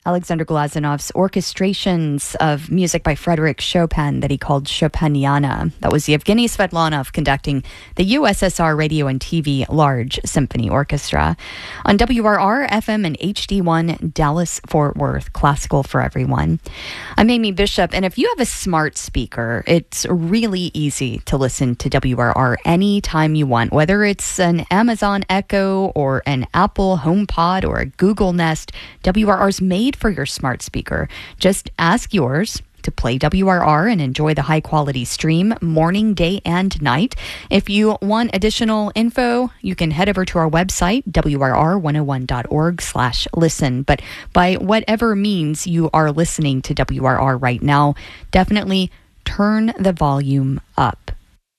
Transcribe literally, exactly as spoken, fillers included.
Alexander Glazanov's orchestrations of music by Frederick Chopin that he called Chopiniana. That was Yevgeny Svetlanov conducting the U S S R Radio and T V Large Symphony Orchestra. On W R R, F M, and H D one, Dallas-Fort Worth, classical for everyone. I'm Amy Bishop, and if you have a smart speaker, it's really easy to listen to W R R anytime you want, whether it's an Amazon Echo or an Apple HomePod or a Google Nest. W R R's made for your smart speaker. Just ask yours to play W R R and enjoy the high-quality stream morning, day, and night. If you want additional info, you can head over to our website, W R R one oh one dot org slash listen. But by whatever means you are listening to W R R right now, definitely turn the volume up.